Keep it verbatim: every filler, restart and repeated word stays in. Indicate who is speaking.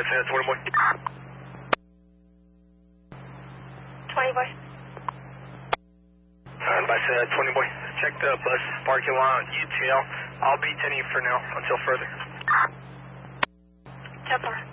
Speaker 1: by Santa twenty boy.
Speaker 2: twenty boy.
Speaker 1: Uh, by Santa twenty boy. Check the bus parking lot U T L. I'll be ten for now until further.
Speaker 2: ten four.